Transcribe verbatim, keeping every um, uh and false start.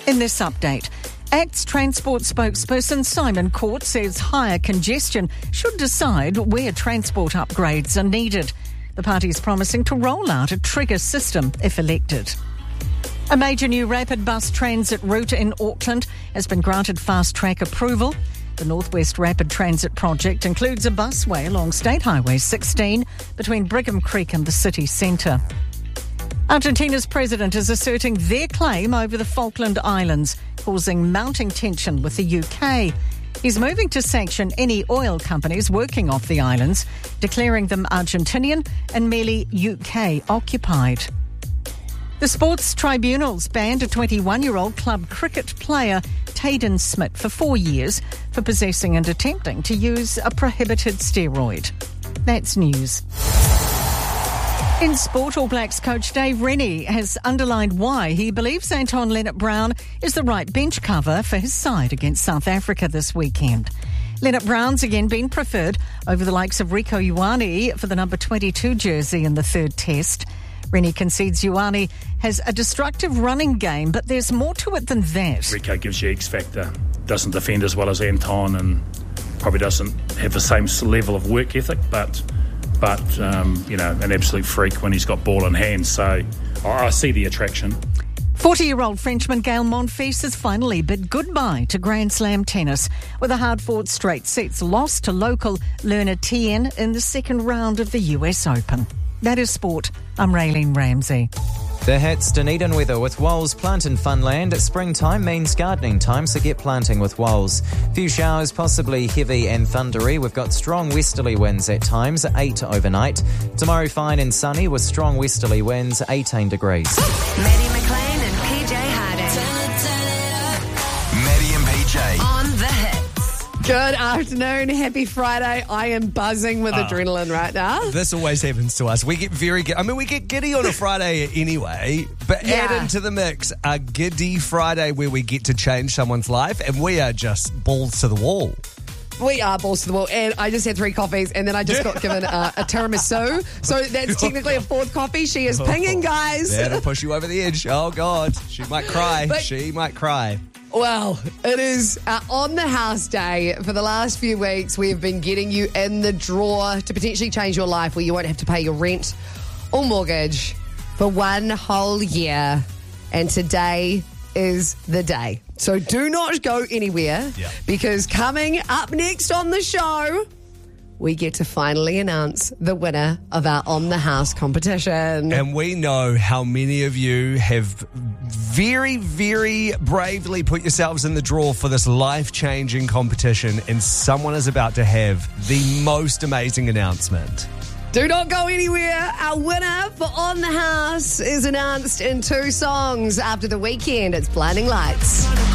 In this update, Acts Transport spokesperson Simon Court says higher congestion should decide where transport upgrades are needed. The party is promising to roll out a trigger system if elected. A major new rapid bus transit route in Auckland has been granted fast-track approval. The Northwest Rapid Transit project includes a busway along State Highway sixteen between Brigham Creek and the city centre. Argentina's president is asserting their claim over the Falkland Islands, causing mounting tension with the U K. He's moving to sanction any oil companies working off the islands, declaring them Argentinian and merely U K occupied. The Sports Tribunals banned a twenty-one-year-old club cricket player, Tayden Smith, for four years for possessing and attempting to use a prohibited steroid. That's news. In sport, All Blacks coach Dave Rennie has underlined why he believes Anton Lienert-Brown is the right bench cover for his side against South Africa this weekend. Lienert-Brown's again been preferred over the likes of Rieko Ioane for the number twenty-two jersey in the third test. Rennie concedes Ioane has a destructive running game, but there's more to it than that. Rieko gives you X factor, doesn't defend as well as Anton and probably doesn't have the same level of work ethic, but but um, you know, an absolute freak when he's got ball in hand. So I see the attraction. forty-year-old Frenchman Gael Monfils has finally bid goodbye to Grand Slam tennis with a hard-fought straight sets loss to local Lerner Tien in the second round of the U S Open. That is sport. I'm Raylene Ramsey. The Hits Dunedin weather with Wols Plant and Funland. Springtime means gardening time, so get planting with Wols. Few showers, possibly heavy and thundery. We've got strong westerly winds at times, eight overnight. Tomorrow fine and sunny with strong westerly winds, eighteen degrees. Maddie McLean and P J Harding. Maddie and P J. On the Hits. Good afternoon. Happy Friday. I am buzzing with adrenaline right now. This always happens to us. We get very giddy. I mean, we get giddy on a Friday anyway, but Yeah. add into the mix a giddy Friday where we get to change someone's life, and we are just balls to the wall. We are balls to the wall, and I just had three coffees, and then I just got given a, a tiramisu. So that's technically a fourth coffee. She is pinging, guys. That'll push you over the edge. Oh, God. She might cry. But- she might cry. Well, it is uh, on the house day. For the last few weeks, we have been getting you in the draw to potentially change your life where you won't have to pay your rent or mortgage for one whole year. And today is the day. So do not go anywhere Yeah. because coming up next on the show, we get to finally announce the winner of our On the House competition. And we know how many of you have very, very bravely put yourselves in the draw for this life-changing competition, and someone is about to have the most amazing announcement. Do not go anywhere. Our winner for On the House is announced in two songs after the weekend. It's Blinding Lights.